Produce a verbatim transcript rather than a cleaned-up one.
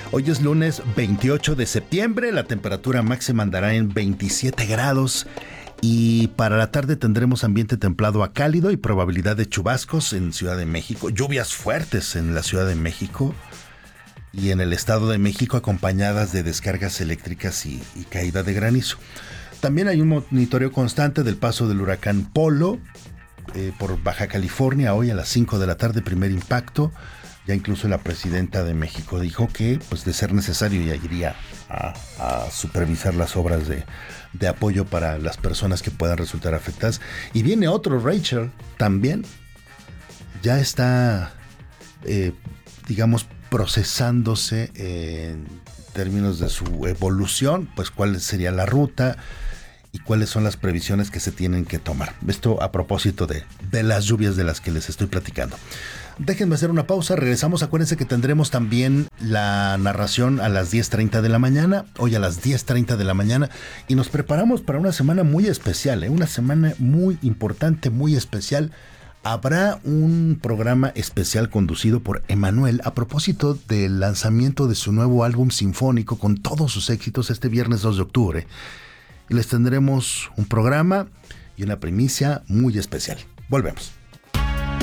Hoy es lunes veintiocho de septiembre, la temperatura máxima andará en veintisiete grados y para la tarde tendremos ambiente templado a cálido y probabilidad de chubascos en Ciudad de México, lluvias fuertes en la Ciudad de México y en el Estado de México acompañadas de descargas eléctricas y, y caída de granizo. También hay un monitoreo constante del paso del huracán Polo eh, por Baja California hoy a las cinco de la tarde, primer impacto. Ya incluso la presidenta de México dijo que, pues de ser necesario, ya iría a, a supervisar las obras de, de apoyo para las personas que puedan resultar afectadas. Y viene otro, Rachel, también. Ya está, eh, digamos, procesándose en términos de su evolución, pues cuál sería la ruta y cuáles son las previsiones que se tienen que tomar. Esto a propósito de, de las lluvias de las que les estoy platicando. Déjenme hacer una pausa, regresamos. Acuérdense que tendremos también la narración a las diez treinta de la mañana, hoy a las diez treinta de la mañana, y nos preparamos para una semana muy especial, ¿eh? Una semana muy importante, muy especial. Habrá un programa especial conducido por Emanuel a propósito del lanzamiento de su nuevo álbum sinfónico con todos sus éxitos este viernes dos de octubre. Y les tendremos un programa y una primicia muy especial. Volvemos.